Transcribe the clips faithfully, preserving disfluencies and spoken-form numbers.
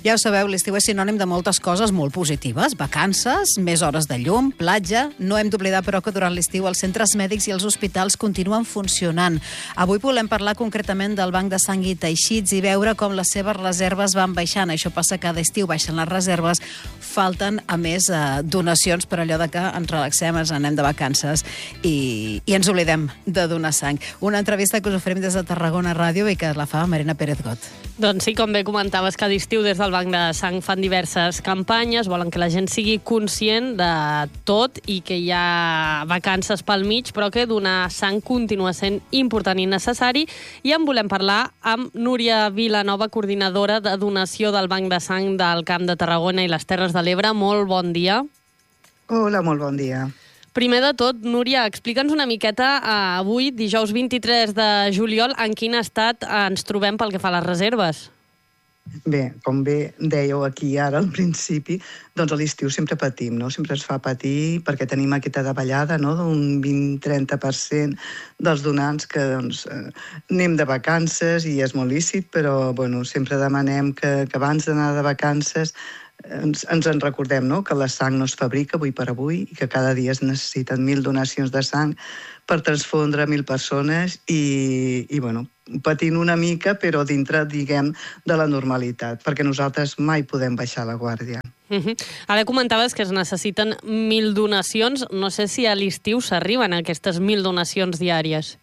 Ja ho sabeu, l'estiu és sinònim de moltes coses molt positives. Vacances, més hores de llum, platja... No hem d'oblidar, però, que durant l'estiu els centres mèdics i els hospitals continuen funcionant. Avui volem parlar concretament del Banc de Sang i Teixits i veure com les seves reserves van baixant. Això passa cada estiu, baixen les reserves, falten, a més, eh, donacions per allò de que ens relaxem, ens anem de vacances i, i ens oblidem de donar sang. Una entrevista que us oferim des de Tarragona Ràdio i que la fa Marina Pérez Got. Doncs sí, com bé comentaves, cada estiu des del Banc de Sang fan diverses campanyes, volen que la gent sigui conscient de tot i que hi ha vacances pel mig, però que donar sang continua sent important i necessari. I en volem parlar amb Núria Vilanova, coordinadora de donació del Banc de Sang del Camp de Tarragona i les Terres de l'Ebre. Molt bon dia. Hola, molt bon dia. Primer de tot, Núria, explica'ns una miqueta eh, avui, dijous vint-i-tres de juliol, en quin estat ens trobem pel que fa a les reserves. Bé, com bé dèieu aquí ara al principi, doncs a l'estiu sempre patim, no? Sempre ens fa patir perquè tenim aquesta davallada, no?, d'un vint a trenta per cent dels donants que doncs, eh, anem de vacances i és molt lícit, però bueno, sempre demanem que, que abans d'anar de vacances ens, ens en recordem, no?, que la sang no es fabrica avui per avui i que cada dia es necessiten mil donacions de sang per transfondre mil persones i, i bueno, patint una mica, però dintre, diguem, de la normalitat, perquè nosaltres mai podem baixar la guàrdia. Uh-huh. Ara comentaves que es necessiten mil donacions. No sé si a l'estiu s'arriben a aquestes mil donacions diàries.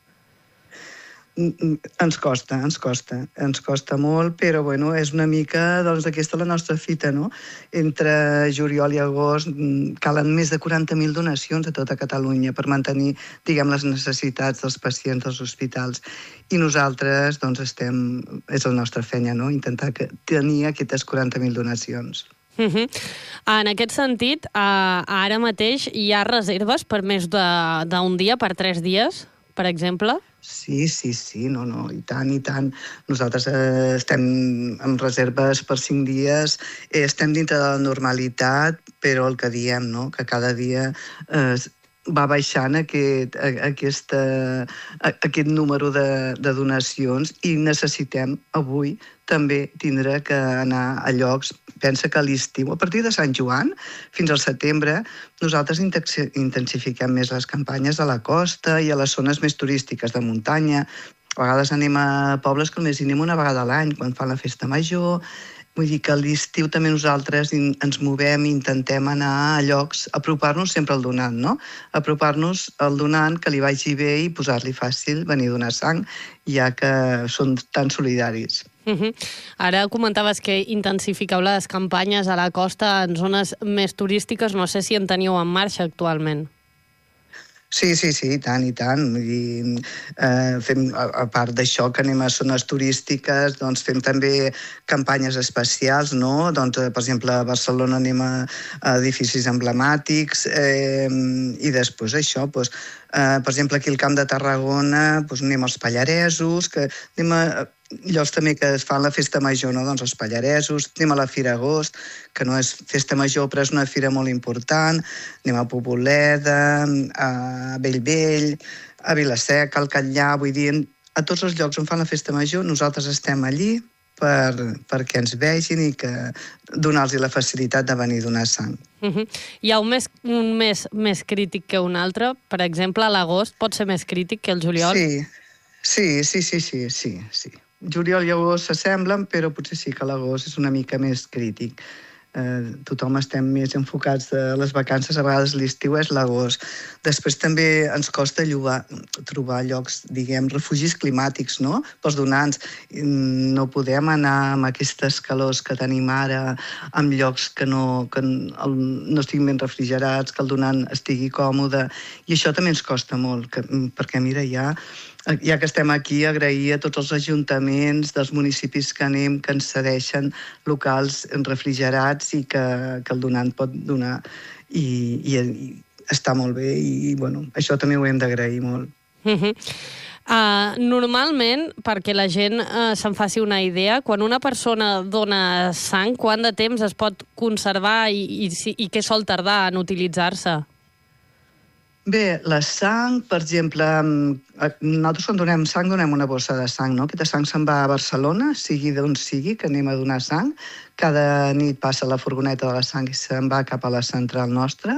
Ens costa, ens costa, ens costa molt, però bueno, és una mica, doncs, aquesta la nostra fita, no? Entre juliol i agost calen més de quaranta mil donacions a tota Catalunya per mantenir, diguem, les necessitats dels pacients dels hospitals. I nosaltres, doncs, estem, és la nostra feina, no?, intentar que, tenir aquestes quaranta mil donacions. Uh-huh. En aquest sentit, eh, ara mateix hi ha reserves per més d'un dia, per tres dies, per exemple? Sí, sí, sí, no, no, i tant, i tant. Nosaltres eh, estem amb reserves per cinc dies, eh, estem dintre de la normalitat, però el que diem, no?, que cada dia eh, va baixant aquest, aquesta, aquest número de, de donacions i necessitem avui també tindre que anar a llocs. Pensa que a l'estiu, a partir de Sant Joan fins al setembre, nosaltres intensifiquem més les campanyes a la costa i a les zones més turístiques de muntanya. A vegades anem a pobles que només hi anem una vegada a l'any, quan fan la festa major. Vull dir que a l'estiu també nosaltres ens movem i intentem anar a llocs, apropar-nos sempre al donant, no? Apropar-nos al donant, que li vagi bé i posar-li fàcil venir a donar sang, ja que són tan solidaris. Uh-huh. Ara comentaves que intensifiqueu les campanyes a la costa en zones més turístiques. No sé si en teniu en marxa actualment. Sí, sí, sí, i tant, i tant. Vull dir, eh, fem, a, a part d'això que anem a zones turístiques, doncs fem també campanyes especials, no? Doncs, per exemple, a Barcelona anem a, a edificis emblemàtics eh, i després això, doncs, eh, per exemple, aquí al Camp de Tarragona doncs anem als Pallaresos, que anem a llocs també que es fan la festa major, no? Doncs els Pallaresos, anem a la Fira Agost, que no és festa major però és una fira molt important, anem a Poboleda, a Bellvei, a Vila-seca, al Catllà, vull dir, a tots els llocs on fan la festa major nosaltres estem allí per, perquè ens vegin i que donar-los la facilitat de venir a donar sang. Uh-huh. Hi ha un mes, un mes més crític que un altre? Per exemple, l'agost pot ser més crític que el juliol? Sí, sí, sí, sí, sí, sí, sí. Juliol i agost s'assemblen, però potser sí que l'agost és una mica més crític. Eh, tothom estem més enfocats a les vacances, a vegades l'estiu és l'agost. Després també ens costa llogar, trobar llocs, diguem, refugis climàtics, no?, pels donants. No podem anar amb aquestes calors que tenim ara, amb llocs que no, que no estiguin ben refrigerats, que el donant estigui còmode, i això també ens costa molt, que, perquè mira, ja ja que estem aquí, agrair a tots els ajuntaments dels municipis que anem que ens cedeixen locals refrigerats i que, que el donant pot donar i, i, i està molt bé i bueno, això també ho hem d'agrair molt. Uh-huh. Uh, normalment, perquè la gent uh, se'n faci una idea, quan una persona dona sang, quant de temps es pot conservar i, i, i què sol tardar en utilitzar-se? Bé, la sang, per exemple, nosaltres quan donem sang donem una bossa de sang, no? Aquesta sang se'n va a Barcelona, sigui d'on sigui, que anem a donar sang. Cada nit passa la furgoneta de la sang i se'n va cap a la central nostra.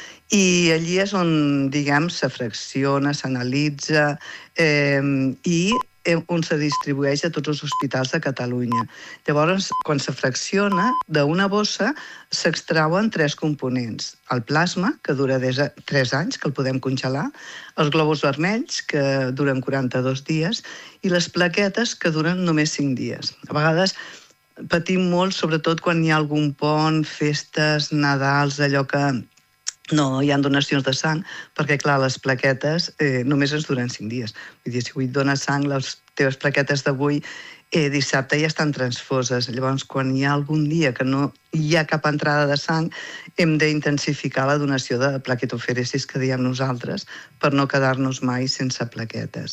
I allí és on, diguem, se fracciona, s'analitza eh, i on se distribueix a tots els hospitals de Catalunya. Llavors, quan se fracciona, d'una bossa s'extrauen tres components. El plasma, que dura des de tres anys, que el podem congelar, els glòbuls vermells, que duren quaranta-dos dies, i les plaquetes, que duren només cinc dies. A vegades patim molt, sobretot quan hi ha algun pont, festes, Nadals, allò que no hi ha donacions de sang, perquè, clar, les plaquetes eh, només ens duren cinc dies. Vull dir, si avui et dones sang, les teves plaquetes d'avui eh, dissabte ja estan transfoses. Llavors, quan hi ha algun dia que no hi ha cap entrada de sang, hem d'intensificar la donació de plaquetoferesis, que diem nosaltres, per no quedar-nos mai sense plaquetes.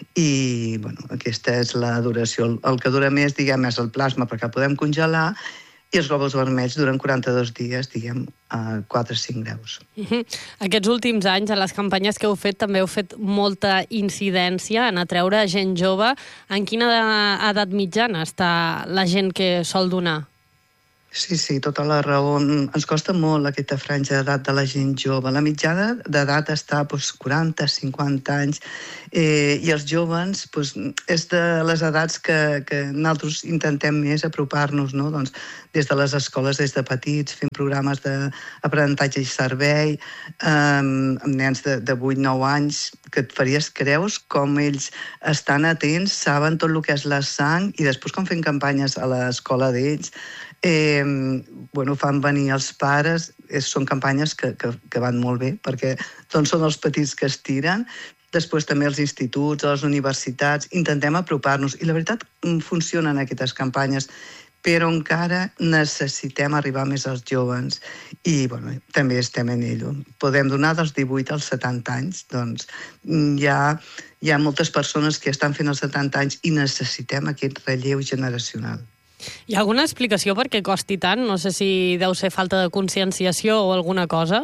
I, bueno, aquesta és la duració. El que dura més, diguem, és el plasma, perquè el podem congelar, i els glòbuls vermells duren quaranta-dos dies, diguem, a quatre a cinc graus. Uh-huh. Aquests últims anys, a les campanyes que heu fet, també heu fet molta incidència en atreure gent jove. En quina edat mitjana està la gent que sol donar? Sí, sí, tota la raó. Ens costa molt aquesta franja d'edat de la gent jove. La mitjana d'edat està doncs, quaranta, cinquanta anys, eh, i els joves doncs, és de les edats que, que nosaltres intentem més apropar-nos, no? Doncs, des de les escoles, des de petits, fent programes d'aprenentatge i servei, eh, amb nens de, de vuit nou anys, que et faries creus com ells estan atents, saben tot el que és la sang, i després quan fem campanyes a l'escola d'ells, Eh, bueno, fan venir els pares, eh, són campanyes que, que, que van molt bé, perquè doncs, són els petits que es tiren, després també els instituts, les universitats, intentem apropar-nos, i la veritat funcionen aquestes campanyes, però encara necessitem arribar més als joves, i bueno, també estem en ello. Podem donar dels divuit als setanta anys, doncs hi ha, hi ha moltes persones que estan fent els setanta anys i necessitem aquest relleu generacional. Hi ha alguna explicació per què costi tant? No sé si deu ser falta de conscienciació o alguna cosa.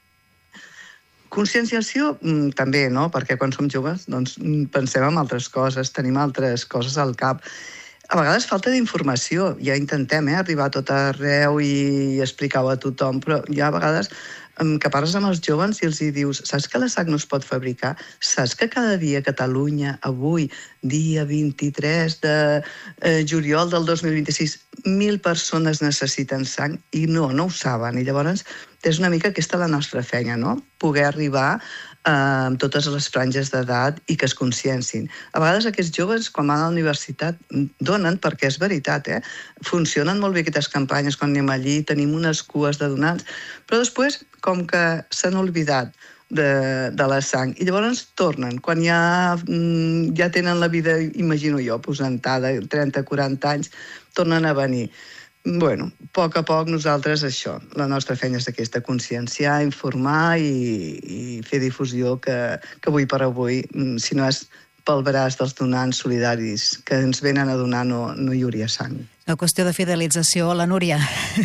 Conscienciació també, no? Perquè quan som joves doncs, pensem en altres coses, tenim altres coses al cap. A vegades falta d'informació. Ja intentem eh, arribar a tot arreu i explicar-ho a tothom, però hi ha vegades que parles amb els joves i els hi dius, saps que la sang no es pot fabricar? Saps que cada dia a Catalunya, avui, dia vint-i-tres de juliol del dos mil vint-i-sis, mil persones necessiten sang i no, no ho saben. I llavors és una mica aquesta la nostra feina, no? Poder arribar amb totes les franges d'edat i que es consciencin. A vegades aquests joves, quan van a la universitat, donen, perquè és veritat, eh? Funcionen molt bé aquestes campanyes, quan anem allí, tenim unes cues de donants, però després, com que s'han oblidat de, de la sang, i llavors tornen, quan ja, ja tenen la vida, imagino jo, posentada, trenta a quaranta anys, tornen a venir. Bueno, a poc a poc nosaltres això, la nostra feina és aquesta, conscienciar, informar i, i fer difusió que, que avui per avui, si no és pel braç dels donants solidaris que ens venen a donar, no, no hi hauria sang. Una qüestió de fidelització. Hola, Núria.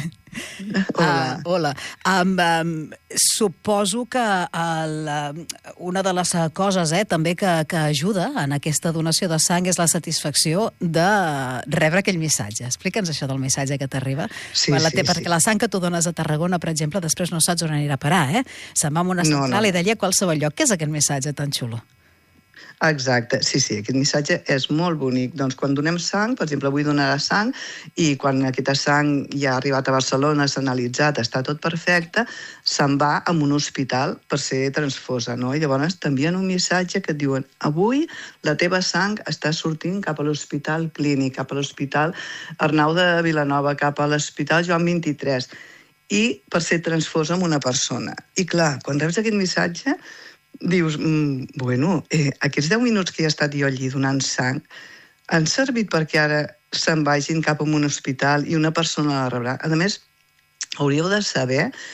Hola. Uh, hola. Um, um, suposo que el, una de les coses eh, també que, que ajuda en aquesta donació de sang és la satisfacció de rebre aquell missatge. Explica'ns això del missatge que t'arriba. Sí, la sí, té, perquè sí. La sang que tu dones a Tarragona, per exemple, després no saps on anirà a parar, eh? Se'n va a una central no, no. i d'allà a qualsevol lloc. Què és aquest missatge tan xulo? Exacte, sí, sí, aquest missatge és molt bonic. Doncs quan donem sang, per exemple, avui donarà sang, i quan aquesta sang ja ha arribat a Barcelona, s'ha analitzat, està tot perfecte, se'n va a un hospital per ser transfosa, no? I llavors t'envien un missatge que et diuen avui la teva sang està sortint cap a l'Hospital Clínic, cap a l'Hospital Arnau de Vilanova, cap a l'Hospital Joan vint-i-tres, i per ser transfosa amb una persona. I clar, quan reps aquest missatge, dius, mm, bueno, eh, aquests deu minuts que he estat jo allí donant sang han servit perquè ara se'n vagin cap a un hospital i una persona la rebrà. A més, hauríeu de saber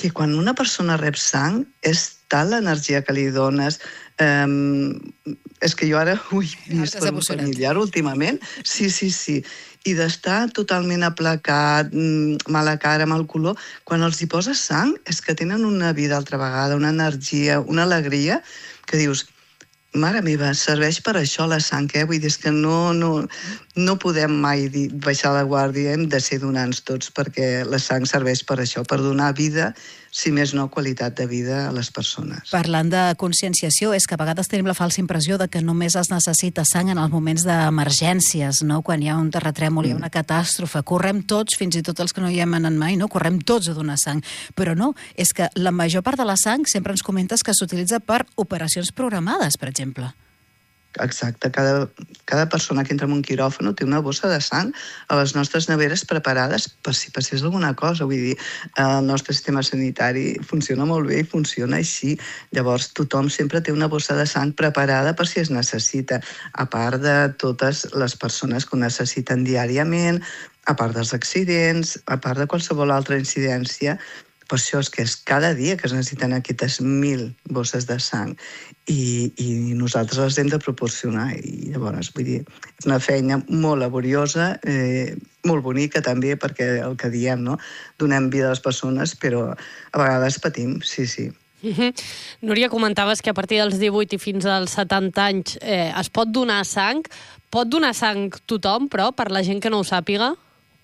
que quan una persona rep sang és tal l'energia que li dones. Um, és que jo ara ho he vist per un familiar últimament. Sí, sí, sí. I d'estar totalment aplacat, mala cara, mal color, quan els hi poses sang és que tenen una vida altra vegada, una energia, una alegria, que dius, mare meva, serveix per això la sang, eh? Vull dir, és que no, no, no podem mai dir, baixar la guàrdia, hem de ser donants tots, perquè la sang serveix per això, per donar vida, si més no, qualitat de vida a les persones. Parlant de conscienciació, és que a vegades tenim la falsa impressió de que només es necessita sang en els moments d'emergències, no? Quan hi ha un terratrèmol, hi ha una catàstrofe, correm tots, fins i tot els que no hi hem anat mai, no? Correm tots a donar sang. Però no, és que la major part de la sang sempre ens comentes que s'utilitza per operacions programades, per exemple. exemple. Exacte. Cada, cada persona que entra en un quiròfano té una bossa de sang a les nostres neveres preparades per si passés alguna cosa. Vull dir, el nostre sistema sanitari funciona molt bé i funciona així. Llavors, tothom sempre té una bossa de sang preparada per si es necessita, a part de totes les persones que ho necessiten diàriament, a part dels accidents, a part de qualsevol altra incidència. Per això és que és cada dia que es necessiten aquestes mil bosses de sang i, i nosaltres les hem de proporcionar. I llavors, vull dir, és una feina molt laboriosa, eh, molt bonica també, perquè el que diem, no? Donem vida a les persones, però a vegades patim, sí, sí. Uh-huh. Núria, comentaves que a partir dels divuit i fins als setanta anys eh, es pot donar sang. Pot donar sang tothom, però, per la gent que no ho sàpiga?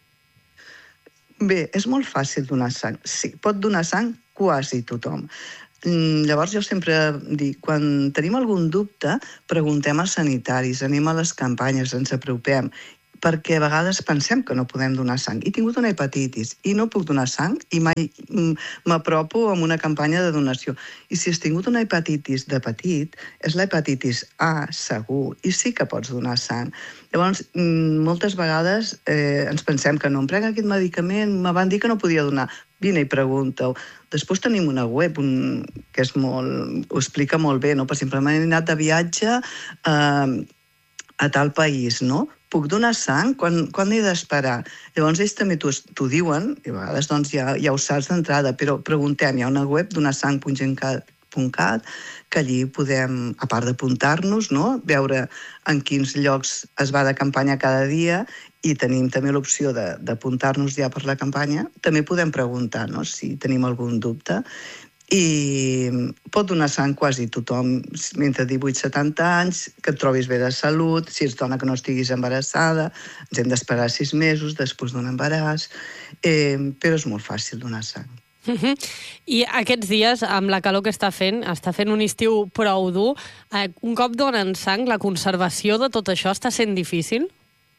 Bé, és molt fàcil donar sang. Sí, pot donar sang quasi tothom. Llavors jo sempre dic, quan tenim algun dubte, preguntem als sanitaris, anem a les campanyes, ens apropem, perquè a vegades pensem que no podem donar sang. He tingut una hepatitis i no puc donar sang i mai m'apropo amb una campanya de donació. I si has tingut una hepatitis de petit, és la hepatitis A, segur, i sí que pots donar sang. Llavors, moltes vegades eh, ens pensem que no em prenc aquest medicament, me van dir que no podia donar. Vine i pregunta-ho. Després tenim una web un, que és molt, ho explica molt bé, no? Per exemple, m'he anat de viatge eh, a tal país, no? Puc donar sang? Quan, quan he d'esperar? Llavors ells també t'ho diuen, i a vegades doncs, ja, ja ho saps d'entrada, però preguntem, hi ha una web, donarsang punt gencat punt cat, que allí podem, a part d'apuntar-nos, no? Veure en quins llocs es va de campanya cada dia i tenim també l'opció d'apuntar-nos ja per la campanya. També podem preguntar, no? Si tenim algun dubte. I pot donar sang quasi tothom, entre divuit i setanta anys, que et trobis bé de salut, si ets dona que no estiguis embarassada, ens hem d'esperar sis mesos després d'un embaràs, eh, però és molt fàcil donar sang. Uh-huh. I aquests dies, amb la calor que està fent, està fent un estiu prou dur, eh, un cop donen sang, la conservació de tot això està sent difícil?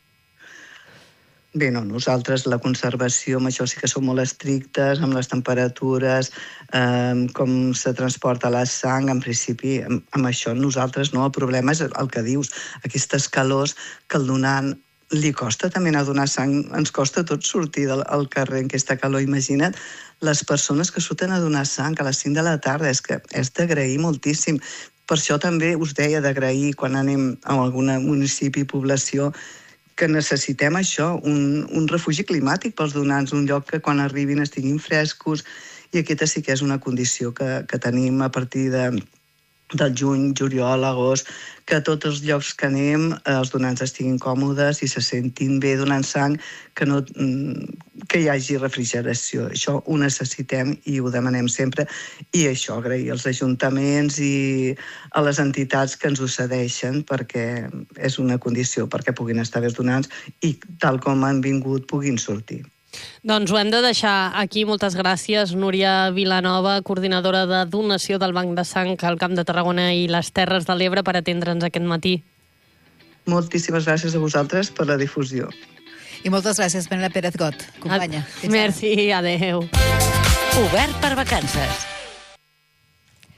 Bé, no, nosaltres la conservació, amb això sí que som molt estrictes, amb les temperatures, eh, com se transporta la sang, en principi, amb, amb això nosaltres no, el problema és el que dius, aquestes calors que el donant li costa també anar a donar sang, ens costa tot sortir del, al carrer en aquesta calor, imagina't, les persones que surten a donar sang a les cinc de la tarda, és que és d'agrair moltíssim. Per això també us deia d'agrair quan anem a algun municipi, població, que necessitem això, un, un refugi climàtic pels donants, un lloc que quan arribin estiguin frescos, i aquesta sí que és una condició que, que tenim a partir de, del juny, juliol, agost, que a tots els llocs que anem els donants estiguin còmodes i se sentin bé donant sang, que, no, que hi hagi refrigeració. Això ho necessitem i ho demanem sempre, i això, agrair als ajuntaments i a les entitats que ens ho cedeixen, perquè és una condició perquè puguin estar bé els donants i tal com han vingut puguin sortir. Doncs ho hem de deixar aquí. Moltes gràcies, Núria Vilanova, coordinadora de donació del Banc de Sang al Camp de Tarragona i les Terres de l'Ebre, per atendre'ns aquest matí. Moltíssimes gràcies a vosaltres per la difusió. I moltes gràcies, Penela Pérez Got, companya. Ad... Merci, adeu. Obert per vacances.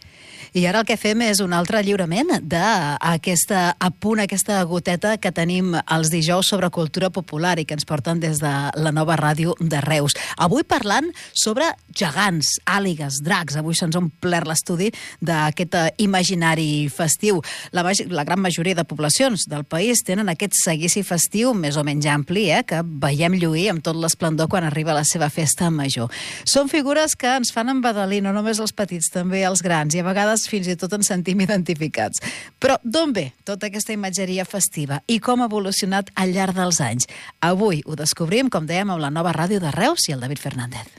I ara el que fem és un altre lliurament d'aquesta apunt, aquesta goteta que tenim els dijous sobre cultura popular i que ens porten des de la nova ràdio de Reus. Avui parlant sobre gegants, àligues, dracs. Avui se'ns ha omplert l'estudi d'aquest imaginari festiu. La, la gran majoria de poblacions del país tenen aquest seguici festiu més o menys ampli, eh, que veiem lluir amb tot l'esplendor quan arriba la seva festa major. Són figures que ens fan embadalir, no només els petits, també els grans, i a vegades fins i tot ens sentim identificats. Però d'on ve tota aquesta imatgeria festiva i com ha evolucionat al llarg dels anys? Avui ho descobrim, com dèiem, amb la nova ràdio de Reus i el David Fernández.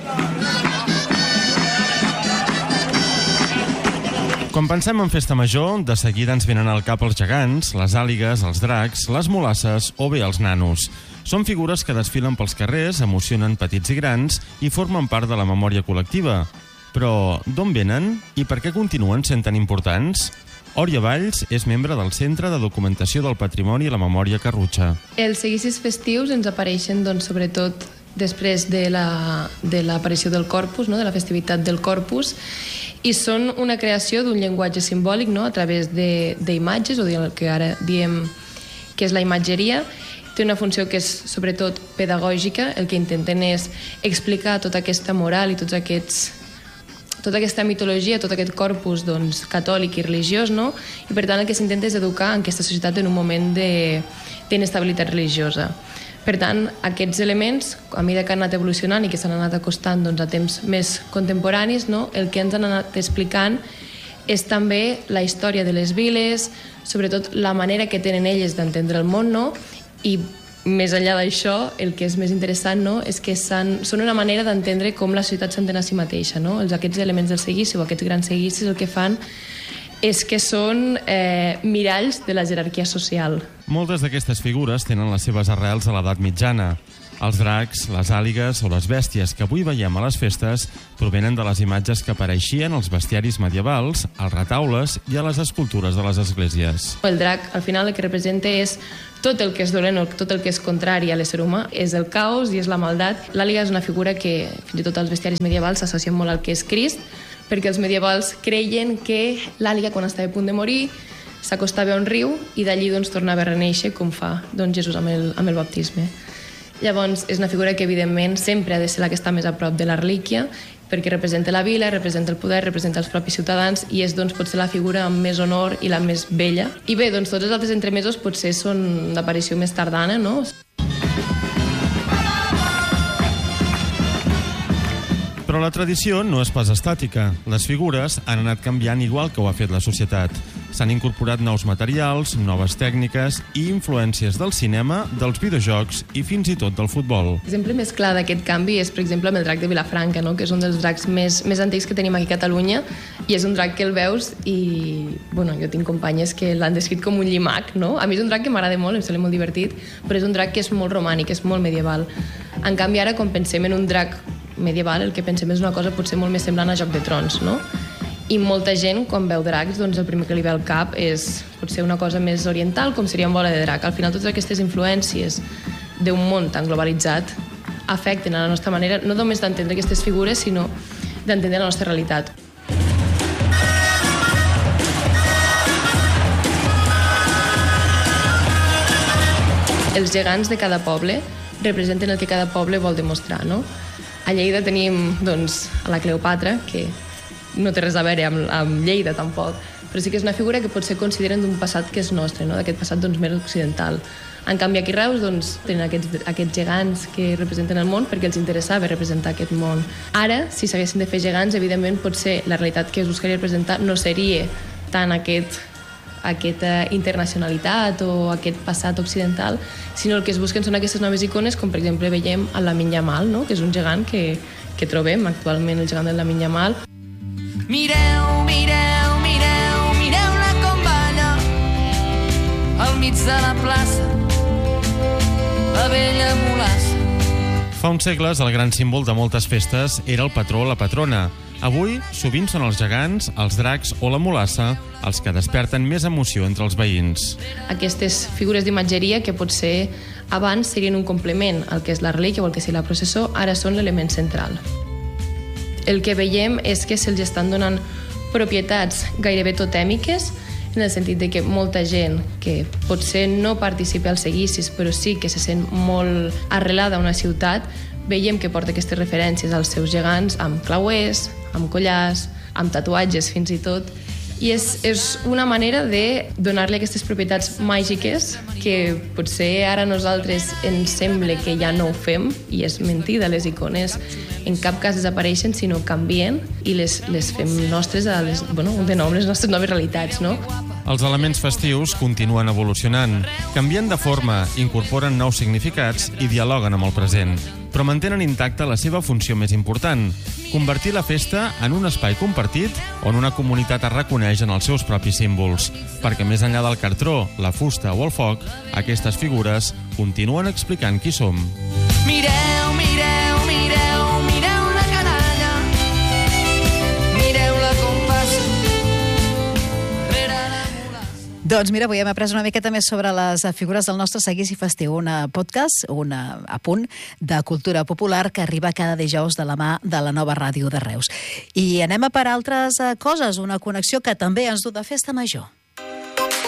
Quan pensem en festa major, de seguida ens venen al cap els gegants, les àligues, els dracs, les mulasses o bé els nanos. Són figures que desfilen pels carrers, emocionen petits i grans i formen part de la memòria col·lectiva. Però d'on venen i per què continuen sent tan importants? Òria Valls és membre del Centre de Documentació del Patrimoni i la Memòria Carrutxa. Els seguicis festius ens apareixen, doncs, sobretot després de la, de l'aparició del Corpus, no? De la festivitat del Corpus, i són una creació d'un llenguatge simbòlic, no? A través d'imatges, o el que ara diem que és la imatgeria. Té una funció que és sobretot pedagògica. El que intenten és explicar tota aquesta moral i tots aquests, tota aquesta mitologia, tot aquest corpus, doncs, catòlic i religiós, no? I per tant el que s'intenta és educar en aquesta societat en un moment d'inestabilitat religiosa. Per tant, aquests elements, a mesura que han anat evolucionant i que s'han anat acostant, doncs, a temps més contemporanis, no? El que ens han anat explicant és també la història de les viles, sobretot la manera que tenen elles d'entendre el món, no? I més enllà d'això, el que és més interessant, no? És que són una manera d'entendre com la societat s'entén a si mateixa, no? Els, aquests elements del seguici o aquests grans seguicis el que fan és que són eh, miralls de la jerarquia social. Moltes d'aquestes figures tenen les seves arrels a l'edat mitjana. Els dracs, les àligues o les bèsties que avui veiem a les festes provenen de les imatges que apareixien als bestiaris medievals, als retaules i a les escultures de les esglésies. El drac, al final, el que representa és tot el que és dolent o tot el que és contrari a l'ésser humà, és el caos i és la maldat. L'àliga és una figura que fins i tot als bestiaris medievals s'associa molt al que és Crist, perquè els medievals creien que l'àliga, quan estava a punt de morir, s'acostava a un riu i d'allí doncs, tornava a reneixer, com fa doncs, Jesús amb el, amb el baptisme. Llavors, és una figura que, evidentment, sempre ha de ser la que està més a prop de la relíquia, perquè representa la vila, representa el poder, representa els propis ciutadans i és, doncs, potser la figura amb més honor i la més bella. I bé, doncs, tots els altres entremesos potser són d'aparició més tardana, no? Però la tradició no és pas estàtica. Les figures han anat canviant igual que ho ha fet la societat. S'han incorporat nous materials, noves tècniques i influències del cinema, dels videojocs i fins i tot del futbol. L'exemple més clar d'aquest canvi és, per exemple, amb el drac de Vilafranca, no? Que és un dels dracs més, més antics que tenim aquí a Catalunya, i és un drac que el veus i, bueno, jo tinc companyes que l'han descrit com un llimac, no? A mi és un drac que m'agrada molt, em sembla molt divertit, però és un drac que és molt romànic, és molt medieval. En canvi, ara, quan pensem en un drac medieval, el que pensem és una cosa potser molt més semblant a Joc de Trons, no? I molta gent, quan veu dracs, doncs el primer que li ve al cap és potser una cosa més oriental, com seria en Bola de Drac. Al final, totes aquestes influències d'un món tan globalitzat afecten a la nostra manera, no només d'entendre aquestes figures, sinó d'entendre la nostra realitat. Els gegants de cada poble representen el que cada poble vol demostrar, no? A Lleida tenim, doncs, a la Cleopatra, que no té res a veure amb, amb Lleida, tampoc, però sí que és una figura que potser consideren d'un passat que és nostre, no? D'aquest passat, doncs, més occidental. En canvi, aquí a Reus, doncs, tenen aquests, aquests gegants que representen el món perquè els interessava representar aquest món. Ara, si s'haguessin de fer gegants, evidentment, potser la realitat que es buscaria representar no seria tant aquest aquesta internacionalitat o aquest passat occidental, sinó el que es busquen són aquestes noves icones, com per exemple veiem a Lamin Yamal, no? Que és un gegant que, que trobem actualment, el gegant del Lamin Yamal. Mireu, mireu, mireu, mireu-la com balla al mig de la plaça, la vella mulassa. Fa uns segles, el gran símbol de moltes festes era el patró o la patrona. Avui, sovint són els gegants, els dracs o la mulassa els que desperten més emoció entre els veïns. Aquestes figures d'imatgeria que potser abans serien un complement al que és la relíquia o el que seria la processó, ara són l'element central. El que veiem és que se'ls estan donant propietats gairebé totèmiques, en el sentit de que molta gent que potser no participa als seguicis, però sí que se sent molt arrelada a una ciutat, veiem que porta aquestes referències als seus gegants amb clauers, amb collars, amb tatuatges fins i tot, i és, és una manera de donar-li aquestes propietats màgiques que potser ara nosaltres ens sembla que ja no ho fem, i és mentida, les icones en cap cas desapareixen, sinó canvien i les, les fem nostres, a les, bueno, de nom, les nostres noves realitats, no? Els elements festius continuen evolucionant, canvien de forma, incorporen nous significats i dialoguen amb el present, però mantenen intacta la seva funció més important, convertir la festa en un espai compartit on una comunitat es reconeix en els seus propis símbols, perquè més enllà del cartró, la fusta o el foc, aquestes figures continuen explicant qui som. Mireu, mireu, mireu, mireu la canalla, mireu-la com passa rere la mulassa. Doncs mira, avui hem après una miqueta més sobre les figures del nostre seguici festiu, un podcast, un apunt de cultura popular que arriba cada dijous de la mà de la nova ràdio de Reus. I anem a per altres coses, una connexió que també ens du de Festa Major.